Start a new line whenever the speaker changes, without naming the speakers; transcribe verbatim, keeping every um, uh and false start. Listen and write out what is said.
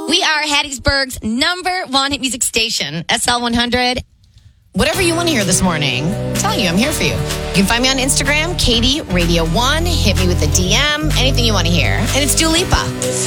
We are Hattiesburg's number one hit music station, S L one hundred. Whatever you want to hear this morning, I'm telling you, I'm here for you. You can find me on Instagram, Katie Radio one. Hit me with a D M, anything you want to hear. And it's Dua Lipa.